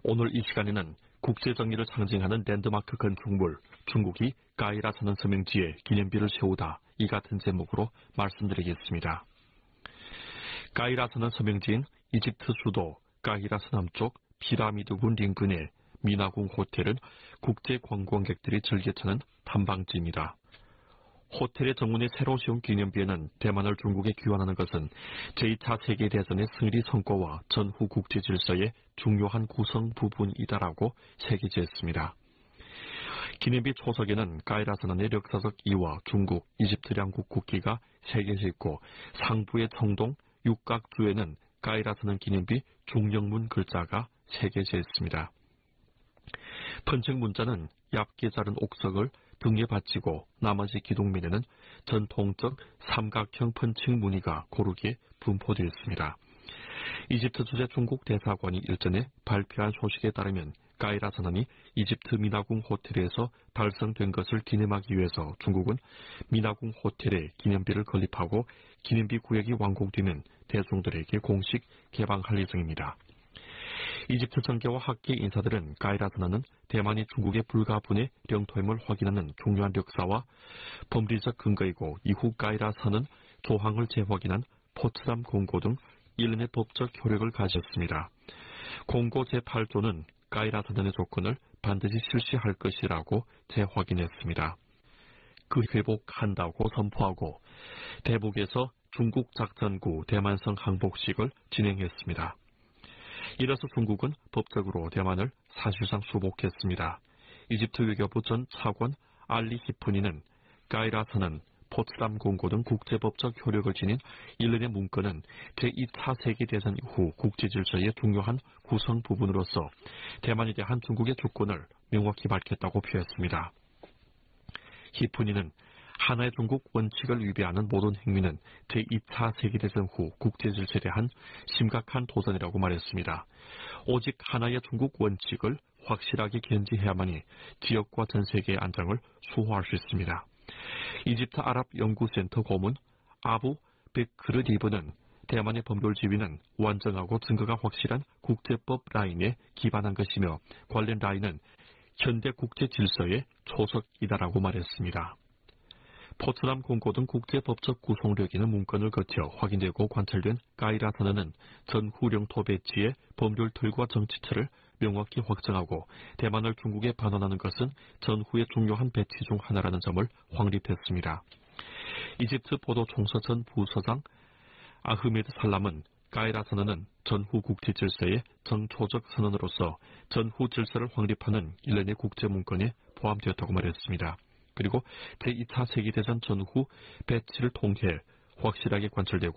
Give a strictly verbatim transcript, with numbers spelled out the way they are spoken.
오늘 이 시간에는 국제정의를 상징하는 랜드마크 건축물 중국이 까이라사는 서명지에 기념비를 세우다 이 같은 제목으로 말씀드리겠습니다. 까이라사는 서명지인 이집트 수도 까이라사 남쪽 피라미드군 인근의 미나궁 호텔은 국제 관광객들이 즐겨 찾는 탐방지입니다. 호텔의 정문에 새로 세운 기념비에는 대만을 중국에 귀환하는 것은 제이 차 세계대전의 승리 성과와 전후 국제 질서의 중요한 구성 부분이다라고 새겨졌습니다. 기념비 초석에는 까이라사는의 역사적 이와 중국, 이집트 양국 국기가 새겨져 있고 상부의 청동 육각주에는 까이라사는 기념비 중령문 글자가 새겨져 있습니다. 번쩍 문자는 얇게 자른 옥석을 등에 받치고 나머지 기둥면에는 전통적 삼각형 펀칭 무늬가 고르게 분포되어 있습니다. 이집트 주재 중국 대사관이 일전에 발표한 소식에 따르면 까이라사는이 이집트 미나궁 호텔에서 달성된 것을 기념하기 위해서 중국은 미나궁 호텔에 기념비를 건립하고 기념비 구역이 완공되면 대중들에게 공식 개방할 예정입니다. 이집트 정계와 학계 인사들은 까이라사는 대만이 중국의 불가분의 영토임을 확인하는 중요한 역사와 법리적 근거이고 이후 까이라사는 조항을 재확인한 포츠담 공고 등 일련의 법적 효력을 가졌습니다. 공고 제팔 조는 까이라사는의 조건을 반드시 실시할 것이라고 재확인했습니다. 그 회복한다고 선포하고 대북에서 중국 작전구 대만성 항복식을 진행했습니다. 이래서 중국은 법적으로 대만을 사실상 수복했습니다. 이집트 외교부 전 차관 알리 히프니는 까이라사는 포츠담 공고 등 국제법적 효력을 지닌 일련의 문건은 제이 차 세계대전 이후 국제질서의 중요한 구성 부분으로서 대만에 대한 중국의 주권을 명확히 밝혔다고 표했습니다. 히프니는 하나의 중국 원칙을 위배하는 모든 행위는 제이 차 세계대전 후 국제질서에 대한 심각한 도전이라고 말했습니다. 오직 하나의 중국 원칙을 확실하게 견지해야만이 지역과 전 세계의 안정을 수호할 수 있습니다. 이집트 아랍 연구센터 고문 아부 베크르 리브는 대만의 법률 지위는 완전하고 증거가 확실한 국제법 라인에 기반한 것이며 관련 라인은 현대 국제 질서의 초석이다라고 말했습니다. 포츠담 공고 등 국제법적 구속력 있는 문건을 거쳐 확인되고 관찰된 까이라사는 전후 영토 배치의 법률 틀과 정치체를 명확히 확정하고 대만을 중국에 반환하는 것은 전후의 중요한 배치 중 하나라는 점을 확립했습니다. 이집트 보도총서 전 부서장 아흐메드 살람은 까이라사는 전후 국제 질서의 정초적 선언으로서 전후 질서를 확립하는 일련의 국제 문건에 포함되었다고 말했습니다. 그리고 제이 차 세계대전 전후 배치를 통해 확실하게 관철되고